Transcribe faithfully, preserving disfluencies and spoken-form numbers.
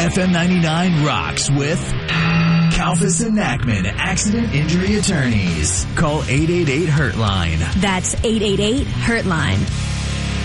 F M ninety-nine rocks with Kalfas and Nachman Accident Injury Attorneys. Call eight eight eight, hurt line. That's eight eight eight, hurt line.